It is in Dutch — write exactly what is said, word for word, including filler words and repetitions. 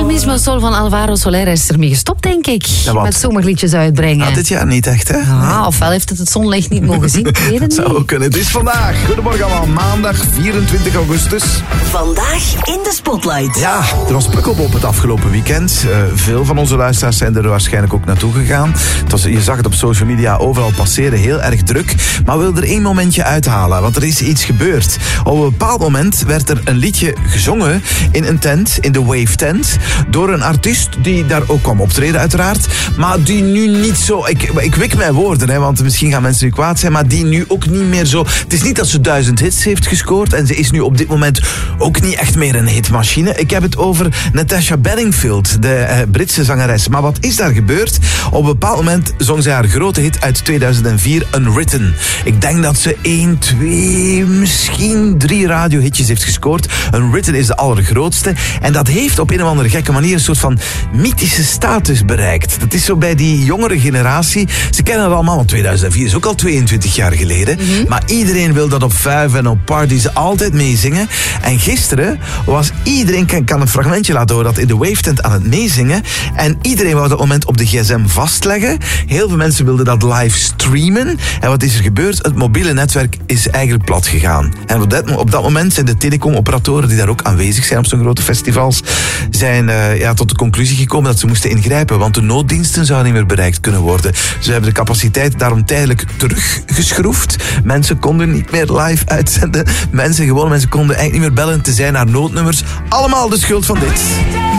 Mismo Sol van Alvaro Soler is ermee gestopt, denk ik. Ja, met zomerliedjes uitbrengen. Ja, dit jaar niet echt, hè? Ah, nee. Ofwel heeft het het zonlicht niet mogen zien. Ik weet het Zou niet. ook kunnen. Het is vandaag. Goedemorgen allemaal. Maandag vierentwintig augustus. Vandaag in de Spotlight. Ja, er was Pukkelpop op het afgelopen weekend. Uh, veel van onze luisteraars zijn er waarschijnlijk ook naartoe gegaan. Het was, je zag het op social media overal passeren. Heel erg druk. Maar we willen er één momentje uithalen. Want er is iets gebeurd. Op een bepaald moment werd er een liedje gezongen in een tent, in de Wave Tent, door een artiest die daar ook kwam optreden uiteraard, maar die nu niet zo, ik, ik wik mijn woorden, hè, want misschien gaan mensen nu kwaad zijn, maar die nu ook niet meer zo, het is niet dat ze duizend hits heeft gescoord en ze is nu op dit moment ook niet echt meer een hitmachine. Ik heb het over Natasha Bedingfield, de uh, Britse zangeres. Maar wat is daar gebeurd? Op een bepaald moment zong zij haar grote hit uit tweeduizend vier, Unwritten. Ik denk dat ze één, twee, misschien drie radiohitjes heeft gescoord. Unwritten is de allergrootste. En dat heeft op een of andere gekke manier een soort van mythische status bereikt. Dat is zo bij die jongere generatie. Ze kennen het allemaal, want tweeduizend vier is ook al tweeëntwintig jaar geleden. Mm-hmm. Maar iedereen wil dat op vijf en op parties altijd meezingen. En gisteren was iedereen, kan, kan een fragmentje laten horen, dat in de Wave Tent aan het meezingen. En iedereen wou dat moment op de gsm vastleggen. Heel veel mensen wilden dat live streamen. En wat is er gebeurd? Het mobiele netwerk is eigenlijk plat gegaan. En op dat, op dat moment zijn de telecomoperatoren die daar ook aanwezig zijn op zo'n grote festivals, zijn uh, ja, tot de conclusie gekomen dat ze moesten ingrijpen, want de nooddiensten zouden niet meer bereikt kunnen worden. Ze hebben de capaciteit daarom tijdelijk teruggeschroefd. Mensen konden niet meer live uitzenden. Mensen, gewone mensen konden eigenlijk niet meer bellen te zijn naar noodnummers. Allemaal de schuld van dit.